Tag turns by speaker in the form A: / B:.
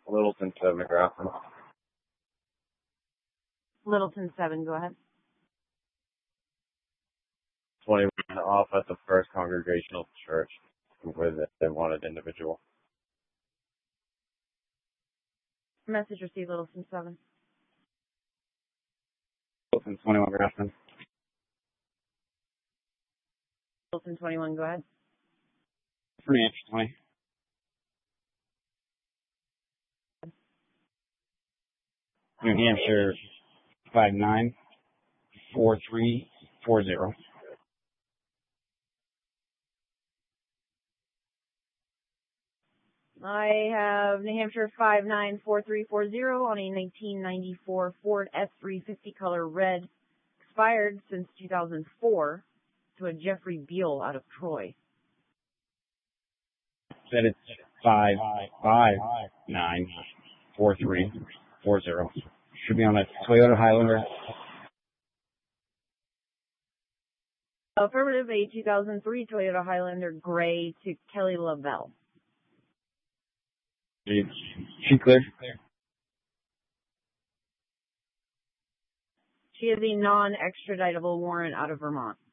A: Littleton to McGrath.
B: Littleton 7, go ahead.
A: 21 off at the First Congregational Church with a wanted individual.
B: Message received, Littleton 7.
A: Littleton 21, Grafton.
B: Littleton 21, go ahead.
A: Free inch 20. New Hampshire 594340.
B: I have New Hampshire 594340 on a 1994 Ford F350 color red, expired since 2004, to a Jeffrey Beal out of Troy.
A: Said it's 5594340. Should be on that Toyota Highlander.
B: Affirmative, a 2003 Toyota Highlander gray to Kelly Lavelle.
A: She clear?
B: She is a non-extraditable warrant out of Vermont.